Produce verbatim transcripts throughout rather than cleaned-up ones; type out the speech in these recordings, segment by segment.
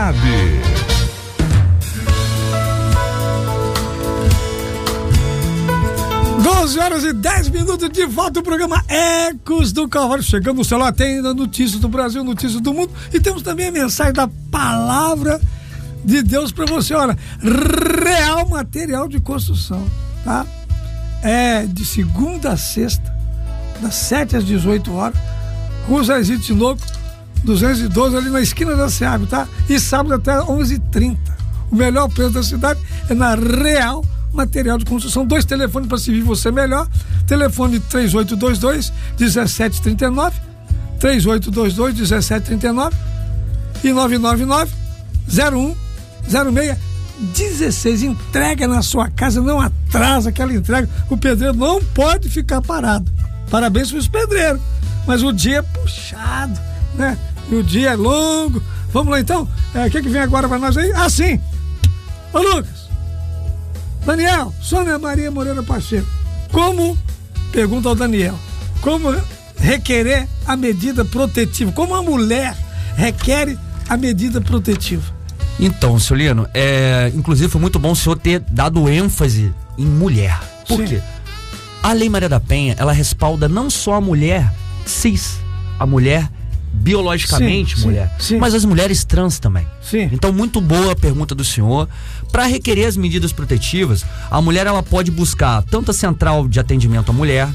SEAB. doze horas e dez minutos de volta, o programa Ecos do Calvário. Chegando no celular, tem ainda notícias do Brasil, notícias do mundo, e temos também a mensagem da palavra de Deus para você. Olha, Real Material de Construção, tá? É de segunda a sexta, das sete às dezoito horas, Rua Jair Tinoco, duzentos e doze, ali na esquina da SEAB, tá? E sábado até onze e trinta. O melhor preço da cidade é na Real Material de Construção. Dois telefones para servir você melhor. Telefone três oito dois dois, um sete três nove, três oito dois dois, um sete três nove e nove nove nove, zero um zero seis dezesseis. Entrega na sua casa, não atrasa aquela entrega. O pedreiro não pode ficar parado. Parabéns para os pedreiros, mas o dia é puxado, né? E o dia é longo. Vamos lá então, o é, que que vem agora para nós aí? Ah, sim, ô Lucas, Daniel, Sônia Maria Moreira Pacheco, como, pergunta ao Daniel, como requerer a medida protetiva? Como a mulher requer a medida protetiva? Então, Solino, é, inclusive foi muito bom o senhor ter dado ênfase em mulher. Por Sim. quê? A Lei Maria da Penha, ela respalda não só a mulher cis, a mulher biologicamente sim, mulher, sim, sim. mas as mulheres trans também. Sim. Então, muito boa a pergunta do senhor. Para requerer as medidas protetivas, a mulher ela pode buscar tanto a Central de Atendimento à Mulher,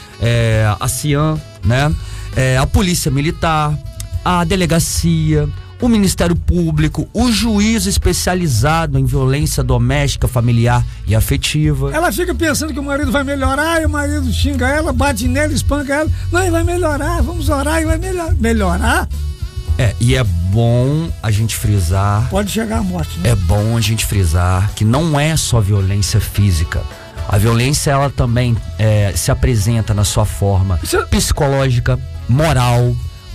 é, a CIAM, né, é, a Polícia Militar, a Delegacia, o Ministério Público, o juiz especializado em violência doméstica, familiar e afetiva. Ela fica pensando que o marido vai melhorar e o marido xinga ela, bate nela, espanca ela. Não, ele vai melhorar, vamos orar e vai melhor. melhorar. É, e é bom a gente frisar... Pode chegar à morte, né? É bom a gente frisar que não é só violência física. A violência, ela também é, se apresenta na sua forma Isso... psicológica, moral,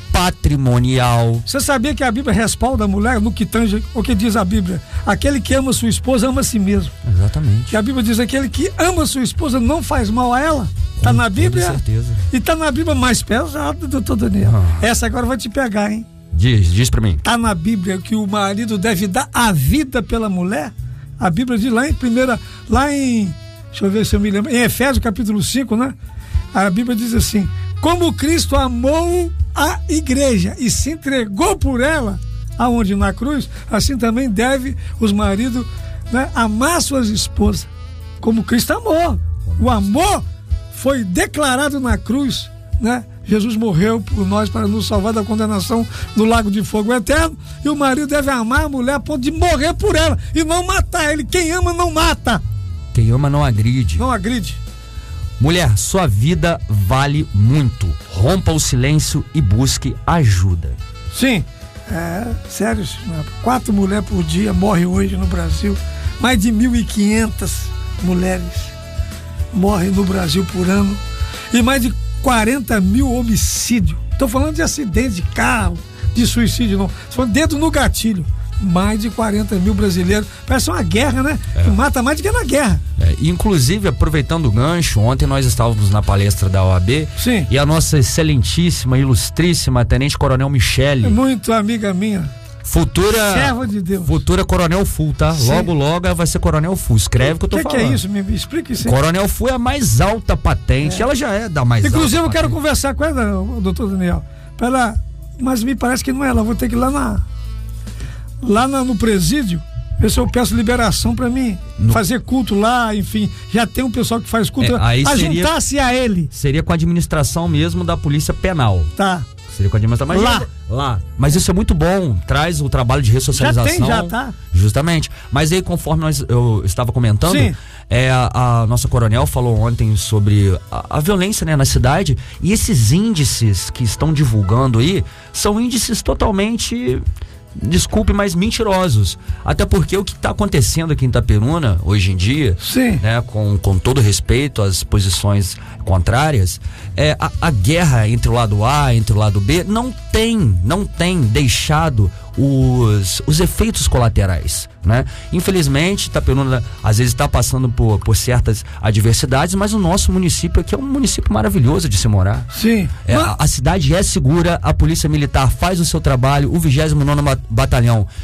patrimonial. Você sabia que a Bíblia respalda a mulher no que tange o que diz a Bíblia? Aquele que ama sua esposa ama a si mesmo. Exatamente. E a Bíblia diz: aquele que ama sua esposa não faz mal a ela. Tá Com na Bíblia? Com certeza. E tá na Bíblia mais pesada, doutor Daniel. Ah. Essa agora vai te pegar, hein? Diz, diz pra mim. Tá na Bíblia que o marido deve dar a vida pela mulher. A Bíblia diz lá em primeira, lá em, deixa eu ver se eu me lembro, em Efésios capítulo cinco, né? A Bíblia diz assim: como Cristo amou a igreja e se entregou por ela, aonde na cruz, assim também deve os maridos, né, amar suas esposas, como Cristo amou. O amor foi declarado na cruz, né? Jesus morreu por nós para nos salvar da condenação no lago de fogo eterno, e o marido deve amar a mulher a ponto de morrer por ela e não matar ele. Quem ama não mata. Quem ama não agride. Não agride. Mulher, sua vida vale muito. Rompa o silêncio e busque ajuda. Sim, é sério, quatro mulheres por dia morrem hoje no Brasil. Mais de mil e quinhentas mulheres morrem no Brasil por ano. E mais de quarenta mil homicídios. Estou falando de acidente de carro, de suicídio, não. Estou falando dedo no gatilho. Mais de quarenta mil brasileiros. Parece uma guerra, né? É. Que mata mais do que na guerra. É, inclusive, aproveitando o gancho, ontem nós estávamos na palestra da O A B. Sim. E a nossa excelentíssima, ilustríssima Tenente Coronel Michele. É muito amiga minha. Futura. Serva de Deus. Futura Coronel Full, tá? Sim. Logo, logo ela vai ser Coronel Full. Escreve o que eu tô que falando. O que é isso? Me, me explica isso. Coronel Full é a mais alta patente. É. Ela já é da mais Inclusive, alta eu quero patente. conversar com ela, doutor Daniel. Pra ela, mas me parece que não é ela. Vou ter que ir lá na. Lá na, no presídio, ver se eu peço liberação pra mim no... fazer culto lá, enfim, já tem um pessoal que faz culto, é, aí a seria, juntar-se a ele. Seria com a administração mesmo da Polícia Penal. Tá. Seria com a administração. Mas lá. Já, lá. Mas isso é muito bom, traz o trabalho de ressocialização. Já tem, já tá. Justamente. Mas aí, conforme nós, eu estava comentando, Sim. é, a, a nossa coronel falou ontem sobre a, a violência, né, na cidade, e esses índices que estão divulgando aí são índices totalmente... desculpe, mas mentirosos. Até porque o que está acontecendo aqui em Itaperuna, hoje em dia, Sim. né, com, com todo respeito às posições contrárias, é, a, a guerra entre o lado A e entre o lado B não tem, não tem deixado os, os efeitos colaterais, né? Infelizmente, Itaperuna às vezes está passando por, por certas adversidades, mas o nosso município aqui é um município maravilhoso de se morar. Sim. É, mas... a, a cidade é segura, a Polícia Militar faz o seu trabalho, o vigésimo nono Batalhão